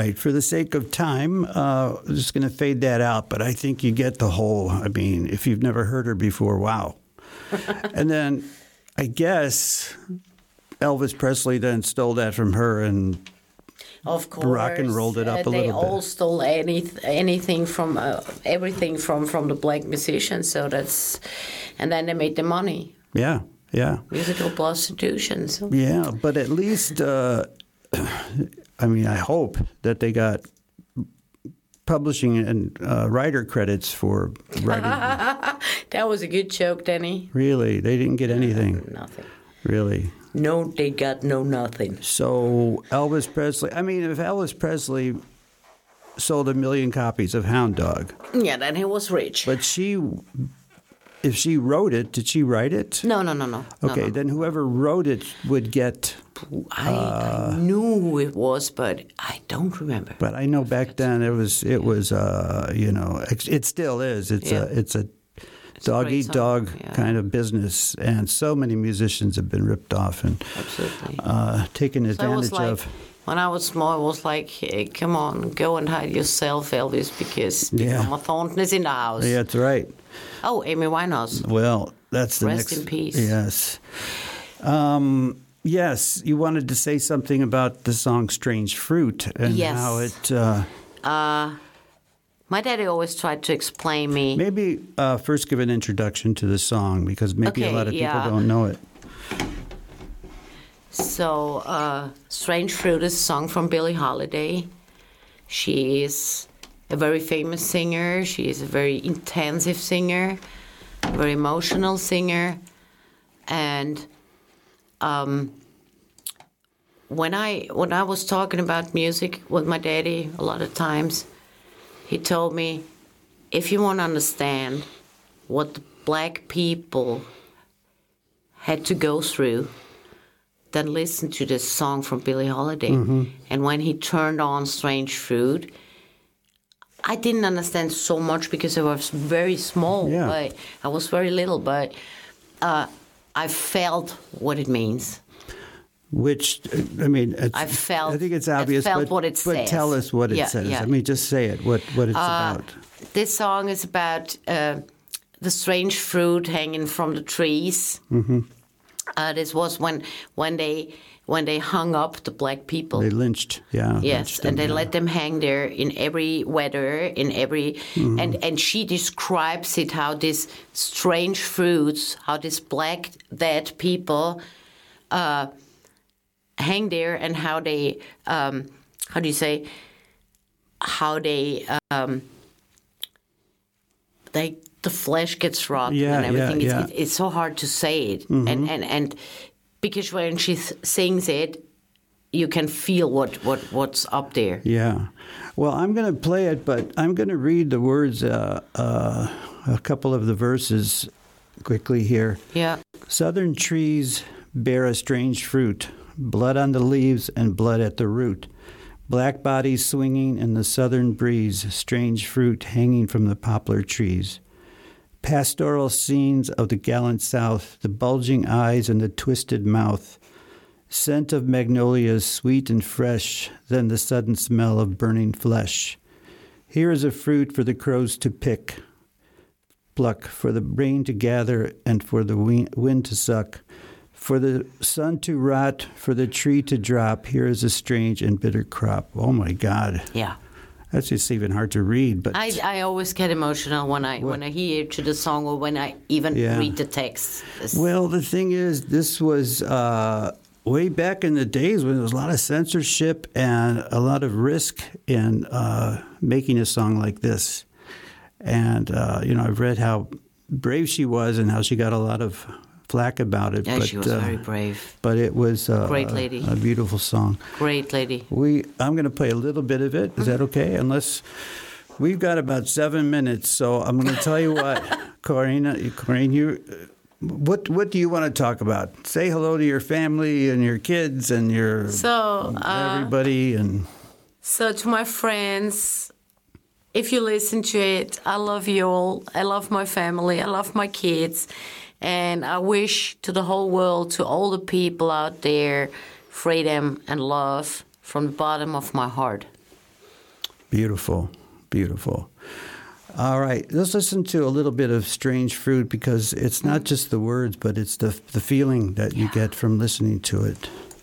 right. For the sake of time, I'm just going to fade that out. But I think you get the whole. I mean, if you've never heard her before, wow. And then I guess Elvis Presley then stole that from her and of course rock and rolled it up a little bit. They all stole anything from everything from the black musicians. So and then they made the money. Yeah. Yeah. Musical prostitution. So. Yeah, but at least, I mean, I hope that they got publishing and writer credits for writing. That was a good joke, Danny. Really? They didn't get anything? Nothing. Really? No, they got nothing. So Elvis Presley, I mean, if Elvis Presley sold 1 million copies of Hound Dog. Yeah, then he was rich. But if she wrote it, did she write it? No. Okay, no. then whoever wrote it would get... I knew who it was, but I don't remember. But I know back then it was you know, it still is. It's a dog-eat-dog kind of business, and so many musicians have been ripped off and absolutely taken advantage of. When I was small, it was like, hey, come on, go and hide yourself, Elvis, because Mama Thornton is in the house. Yeah, that's right. Oh, Amy Winehouse. Well, that's the Rest in peace. Yes. Yes, you wanted to say something about the song Strange Fruit and how it... my daddy always tried to explain me... Maybe first give an introduction to the song, because maybe a lot of people don't know it. So, Strange Fruit is a song from Billie Holiday. She is a very famous singer. She is a very intensive singer, a very emotional singer. And when I was talking about music with my daddy a lot of times, he told me, if you want to understand what the black people had to go through, then listen to this song from Billie Holiday. Mm-hmm. And when he turned on Strange Fruit, I didn't understand so much because I was very small. Yeah. But I was very little, but I felt what it means. Which, I mean, I think it's obvious, what it says. But tell us what it says. Yeah. I mean, just say it, what it's about. This song is about the strange fruit hanging from the trees. Mm-hmm. This was when they hung up the black people. They lynched, yeah. Yes, and they let them hang there in every weather, in every... Mm-hmm. And she describes it, how these strange fruits, how these black dead people hang there, and how they, how do you say, how they the flesh gets rotten and everything. It's so hard to say it. Mm-hmm. And because when she sings it, you can feel what's up there. Yeah. Well, I'm going to play it, but I'm going to read the words, a couple of the verses quickly here. Yeah. Southern trees bear a strange fruit, blood on the leaves and blood at the root. Black bodies swinging in the southern breeze, strange fruit hanging from the poplar trees. Pastoral scenes of the gallant South, the bulging eyes and the twisted mouth. Scent of magnolias sweet and fresh, then the sudden smell of burning flesh. Here is a fruit for the crows to pick, pluck, for the rain to gather and for the wind to suck. For the sun to rot, for the tree to drop, here is a strange and bitter crop. Oh, my God. Yeah. That's just even hard to read. But I always get emotional when I hear to the song, or when I even read the text. Well, the thing is, this was way back in the days when there was a lot of censorship and a lot of risk in making a song like this. And, I've read how brave she was and how she got a lot of flack about it. Yeah, but she was very brave. But it was great lady. A beautiful song. Great lady. I'm going to play a little bit of it. Is that okay? Unless we've got about 7 minutes, so I'm going to tell you what, Corinne, what do you want to talk about? Say hello to your family and your kids and your everybody and. So to my friends, if you listen to it, I love you all. I love my family. I love my kids. And I wish to the whole world, to all the people out there, freedom and love from the bottom of my heart. Beautiful, beautiful. All right, let's listen to a little bit of Strange Fruit because it's not just the words, but it's the feeling that you get from listening to it.